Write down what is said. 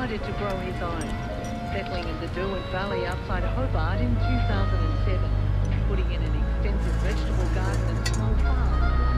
decided to grow his own, settling in the Derwent Valley outside Hobart in 2007, putting in an extensive vegetable garden and small farm.